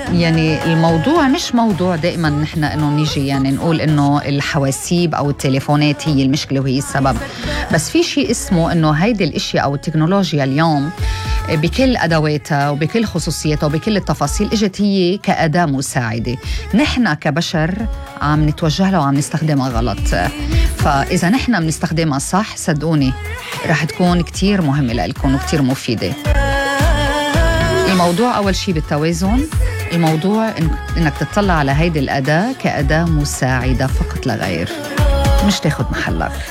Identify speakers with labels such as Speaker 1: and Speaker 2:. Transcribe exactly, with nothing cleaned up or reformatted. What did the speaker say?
Speaker 1: يعني الموضوع مش موضوع دائما نحن انه نيجي يعني نقول انه الحواسيب او التليفونات هي المشكله وهي السبب، بس في شيء اسمه انه هيدي الاشياء او التكنولوجيا اليوم بكل ادواتها وبكل خصوصياتها وبكل التفاصيل اجت هي كأداة مساعده، نحن كبشر عم نتوجه لها وعم نستخدمها غلط. فاذا نحن بنستخدمها صح صدقوني رح تكون كتير مهمه لكم وكتير مفيده. الموضوع أول شيء بالتوازن، الموضوع إنك تطلع على هيدي الأداة كأداة مساعدة فقط لا غير، مش تاخد محلك.